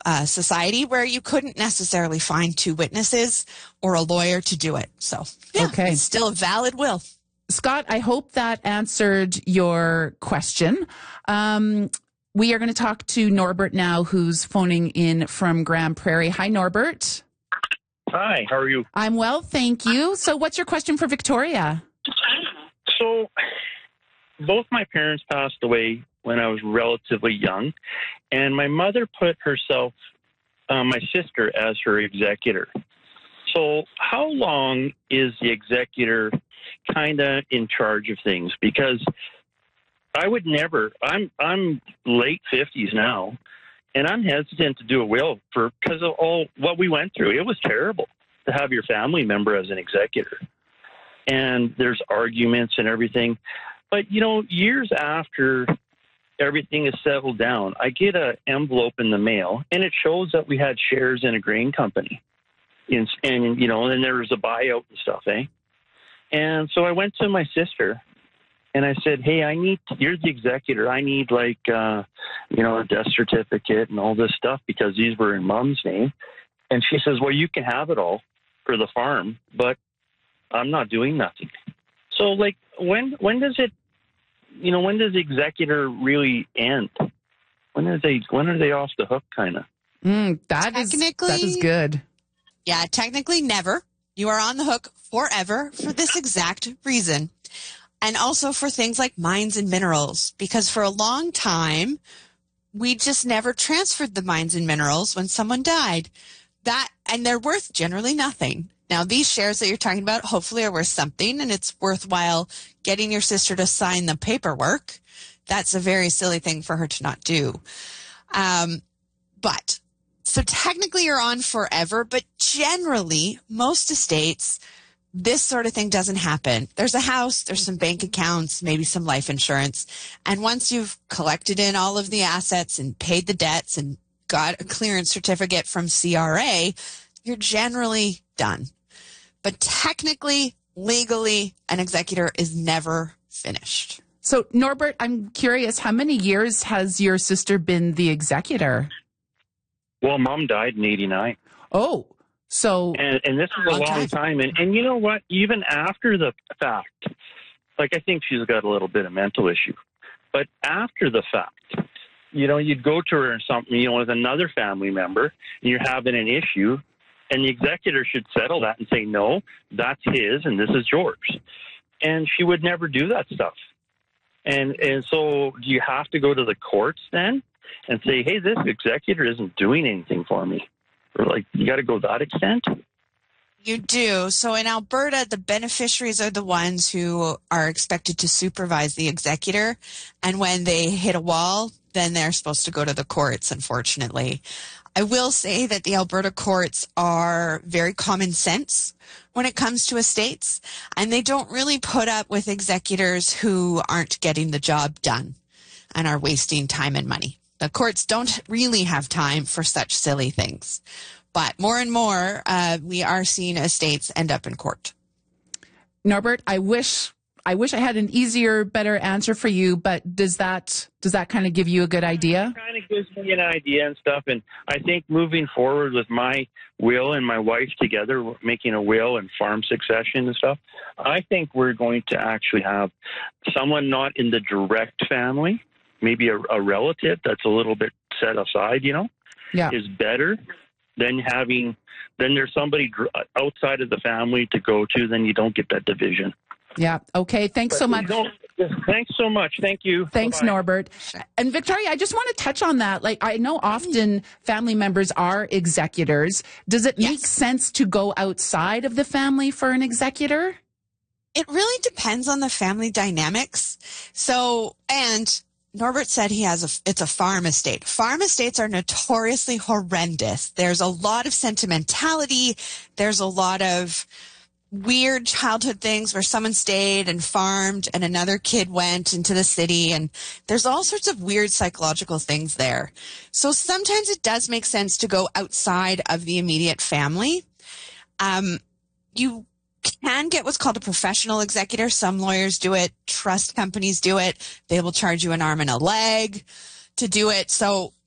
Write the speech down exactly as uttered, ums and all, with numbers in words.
uh, society where you couldn't necessarily find two witnesses or a lawyer to do it. So, yeah, okay. It's still a valid will. Scott, I hope that answered your question. Um, we are going to talk to Norbert now, who's phoning in from Grand Prairie. Hi, Norbert. Hi, how are you? I'm well, thank you. So what's your question for Victoria? So, both my parents passed away when I was relatively young, and my mother put herself, uh, my sister, as her executor. So how long is the executor kind of in charge of things? Because I would never, I'm I'm late fifties now, and I'm hesitant to do a will for because of all what we went through. It was terrible to have your family member as an executor. And there's arguments and everything. But, you know, years after everything is settled down, I get an envelope in the mail, and it shows that we had shares in a grain company. And, and you know, and there was a buyout and stuff, eh? And so I went to my sister, and I said, hey, I need, you're the executor. I need, like, uh, you know, a death certificate and all this stuff because these were in Mom's name. And she says, well, you can have it all for the farm, but I'm not doing nothing. So, like, when when does it, you know, when does the executor really end? When are they when are they off the hook, kind of? Mm, that is that is good. Yeah, technically never. You are on the hook forever for this exact reason. And also for things like mines and minerals, because for a long time, we just never transferred the mines and minerals when someone died. That, and they're worth generally nothing. Now, these shares that you're talking about hopefully are worth something, and it's worthwhile getting your sister to sign the paperwork. That's a very silly thing for her to not do. Um, but, so technically you're on forever, but generally, most estates, this sort of thing doesn't happen. There's a house, there's some bank accounts, maybe some life insurance, and once you've collected in all of the assets and paid the debts and got a clearance certificate from C R A, you're generally done. But technically, legally, an executor is never finished. So, Norbert, I'm curious, how many years has your sister been the executor? Well, Mom died in eighty-nine. Oh, so... And, and this is a long time. time. And, and you know what? Even after the fact, like, I think she's got a little bit of mental issue. But after the fact, you know, you'd go to her or something, you know, with another family member, and you're having an issue, and the executor should settle that and say, no, that's his and this is yours. And she would never do that stuff. And and so do you have to go to the courts then and say, hey, this executor isn't doing anything for me? Or, like, you got to go that extent? You do. So in Alberta, the beneficiaries are the ones who are expected to supervise the executor. And when they hit a wall, then they're supposed to go to the courts, unfortunately. I will say that the Alberta courts are very common sense when it comes to estates, and they don't really put up with executors who aren't getting the job done and are wasting time and money. The courts don't really have time for such silly things. But more and more, uh, we are seeing estates end up in court. Norbert, I wish I wish I had an easier, better answer for you, but does that does that kind of give you a good idea? It kind of gives me an idea and stuff, and I think moving forward with my will and my wife together, making a will and farm succession and stuff, I think we're going to actually have someone not in the direct family, maybe a, a relative that's a little bit set aside, you know, yeah. is better than having, then there's somebody outside of the family to go to, then you don't get that division. Yeah. Okay. Thanks but so much. Thanks so much. Thank you. Thanks, Bye-bye. Norbert. And Victoria, I just want to touch on that. Like, I know often family members are executors. Does it yes. make sense to go outside of the family for an executor? It really depends on the family dynamics. So, and Norbert said he has a, it's a farm estate. Farm estates are notoriously horrendous. There's a lot of sentimentality. There's a lot of weird childhood things where someone stayed and farmed and another kid went into the city, and there's all sorts of weird psychological things there. So sometimes it does make sense to go outside of the immediate family. Um, you can get what's called a professional executor. Some lawyers do it. Trust companies do it. They will charge you an arm and a leg to do it. So